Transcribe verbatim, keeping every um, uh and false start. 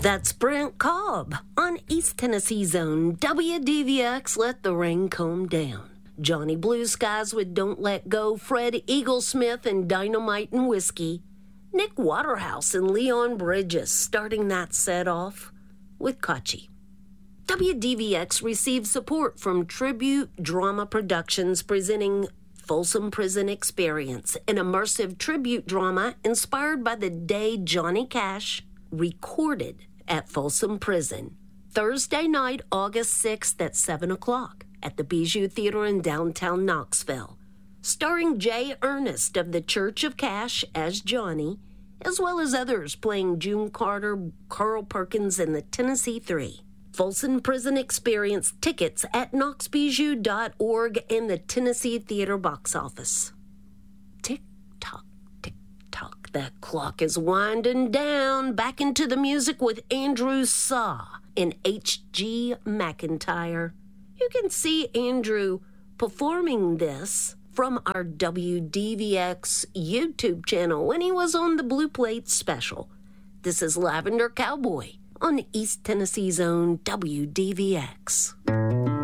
That's Brent Cobb on East Tennessee's own W D V X. Let the rain come down. Johnny Blue Skies with Don't Let Go, Fred Eaglesmith and Dynamite and Whiskey. Nick Waterhouse and Leon Bridges starting that set off with Kachi. W D V X receives support from Tribute Drama Productions presenting Folsom Prison Experience, an immersive tribute drama inspired by the day Johnny Cash recorded at Folsom Prison. Thursday night, August sixth at seven o'clock at the Bijou Theater in downtown Knoxville. Starring Jay Ernest of the Church of Cash as Johnny, as well as others playing June Carter, Carl Perkins, and the Tennessee Three. Folsom Prison Experience tickets at knox bijou dot org and the Tennessee Theater box office. Tick-tock, tick-tock, that clock is winding down. Back into the music with Andrew Saw and H G McIntyre. You can see Andrew performing this from our W D V X YouTube channel when he was on the Blue Plate special. This is Lavender Cowboy on East Tennessee's own W D V X.